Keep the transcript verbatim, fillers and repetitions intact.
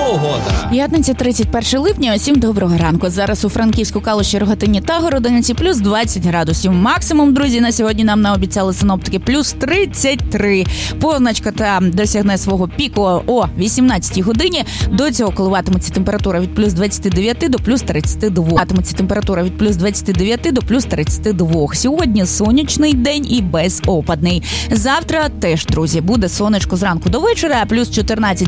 погода. П'ятниця, тридцять перше липня, усім доброго ранку. Зараз у Франківську, Калуші, Рогатині та Городиниці плюс двадцять градусів. Максимум, друзі, на сьогодні нам наобіцяли синоптики плюс тридцять три. Позначка там досягне свого піку о вісімнадцятій годині. До цього коливатиметься температура від плюс двадцять дев'ять до плюс тридцять два. Коливатиметься температура від плюс двадцять дев'ять до плюс тридцять два. Сьогодні сонячний день і безопадний. Завтра теж, друзі, буде сонечко зранку до вечора, плюс чотирнадцять